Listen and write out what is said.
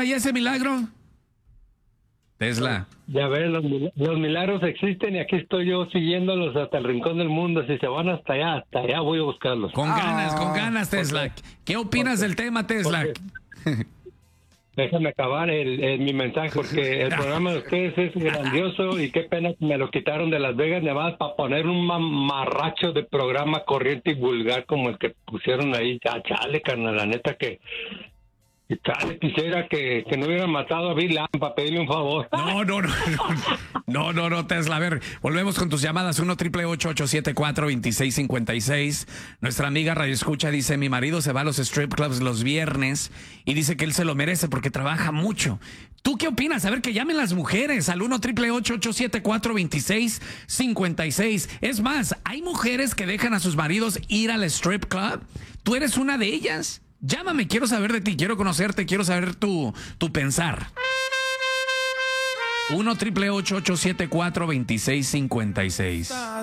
Tesla, ¿y ese milagro? Tesla. Ya ves, los milagros existen y aquí estoy yo siguiéndolos hasta el rincón del mundo. Si se van hasta allá voy a buscarlos. Con ganas, Tesla. ¿Qué opinas del tema, Tesla? Déjame acabar mi mensaje porque el programa de ustedes es grandioso y qué pena que me lo quitaron de Las Vegas, Nevada, para poner un mamarracho de programa corriente y vulgar como el que pusieron ahí. Ya, chale, carnal, la neta que... Chale, quisiera que no hubieran matado a Bill Lamb para pedirle un favor. No, Tesla. A ver, volvemos con tus llamadas. 1-888-874-2656. Nuestra amiga Radio Escucha dice: mi marido se va a los strip clubs los viernes y dice que él se lo merece porque trabaja mucho. ¿Tú qué opinas? A ver, que llamen las mujeres al 1-888-874-2656. Es más, hay mujeres que dejan a sus maridos ir al strip club. ¿Tú eres una de ellas? Llámame, quiero saber de ti, quiero conocerte, quiero saber tu pensar. 1-888-874-2656.